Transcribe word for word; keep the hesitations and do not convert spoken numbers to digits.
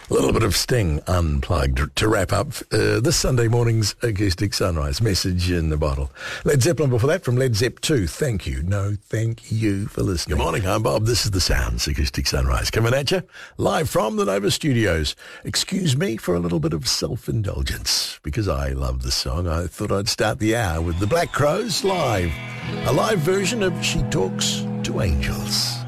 A little bit of Sting Unplugged to wrap up uh, this Sunday morning's Acoustic Sunrise. Message in the bottle. Led Zeppelin before that from Led Zepp two. Thank you. No, thank you for listening. Good morning, I'm Bob. This is the Sounds Acoustic Sunrise. Coming at you live from the Nova Studios. Excuse me for a little bit of self-indulgence. Because I love the song, I thought I'd start the hour with the Black Crowes live. A live version of She Talks to Angels.